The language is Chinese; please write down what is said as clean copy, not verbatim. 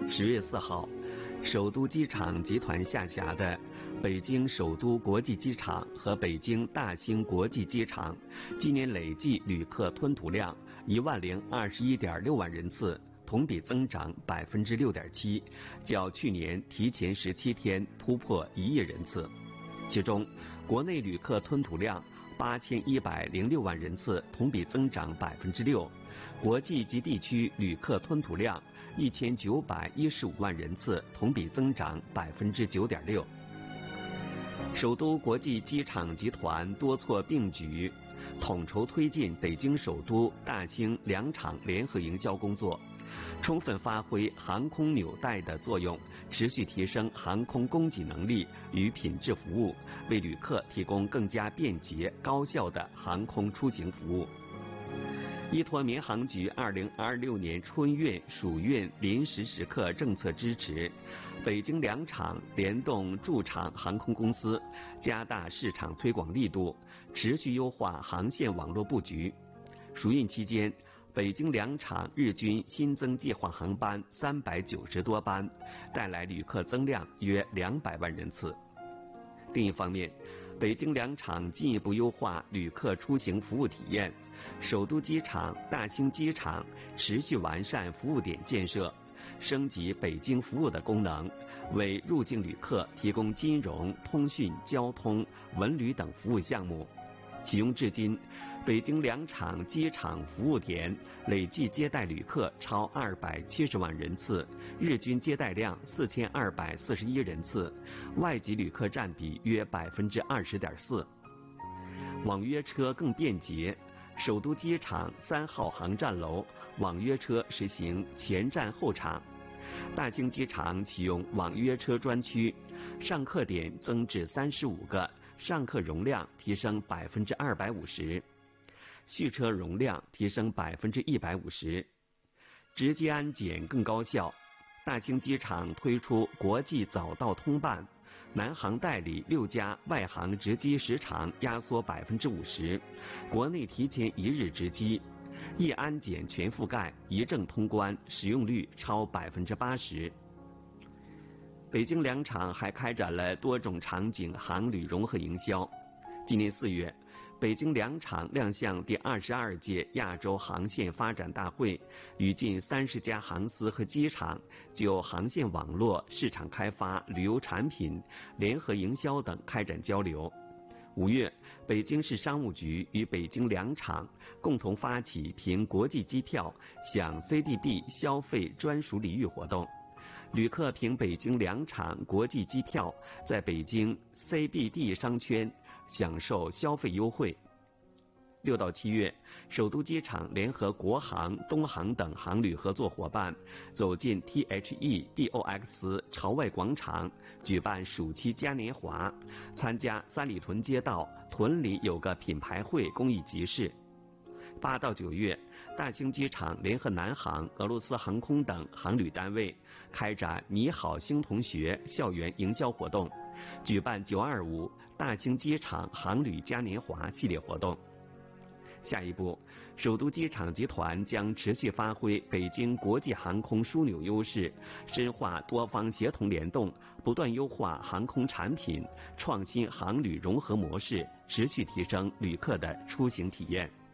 10月4号，首都机场集团下辖的北京首都国际机场和北京大兴国际机场今年累计旅客吞吐量10021.6万人次，同比增长6.7%，较去年提前17天突破1亿人次。其中，国内旅客吞吐量8106万人次，同比增长6%；国际及地区旅客吞吐量1915万人次，同比增长9.6%。首都国际机场集团多措并举，统筹推进北京首都、大兴两场联合营销工作，充分发挥航空纽带的作用，持续提升航空供给能力与品质服务，为旅客提供更加便捷高效的航空出行服务。依托民航局2026年春运暑运临时时刻政策支持，北京两场联动驻场航空公司，加大市场推广力度，持续优化航线网络布局。暑运期间，北京两场日均新增计划航班390多班，带来旅客增量约200万人次。另一方面，北京两场进一步优化旅客出行服务体验，首都机场、大兴机场持续完善服务点建设，升级北京服务的功能，为入境旅客提供金融、通讯、交通、文旅等服务项目。启用至今，北京两场机场服务点累计接待旅客超270万人次，日均接待量4241人次，外籍旅客占比约20.4%。网约车更便捷，首都机场3号航站楼网约车实行前站后场，大兴机场启用网约车专区，上客点增至35个，上客容量提升250%，续车容量提升150%，直接安检更高效。大兴机场推出国际早到通办，南航代理6家外航值机时长压缩50%，国内提前1日值机，一安检全覆盖，一证通关，使用率超80%。北京两场还开展了多种场景航旅融合营销。今年4月，北京两场亮相第22届亚洲航线发展大会，与近30家航司和机场就航线网络、市场开发、旅游产品、联合营销等开展交流。5月，北京市商务局与北京两场共同发起凭国际机票享 CDB 消费专属礼遇活动。旅客凭北京两场国际机票，在北京 CBD 商圈享受消费优惠。6到7月，首都机场联合国航、东航等航旅合作伙伴，走进 THE-BOX 朝外广场，举办暑期嘉年华，参加三里屯街道屯里有个品牌会公益集市。8到9月，大兴机场联合南航、俄罗斯航空等航旅单位开展“你好，新同学”校园营销活动，举办925大兴机场航旅嘉年华系列活动。下一步，首都机场集团将持续发挥北京国际航空枢纽优势，深化多方协同联动，不断优化航空产品，创新航旅融合模式，持续提升旅客的出行体验。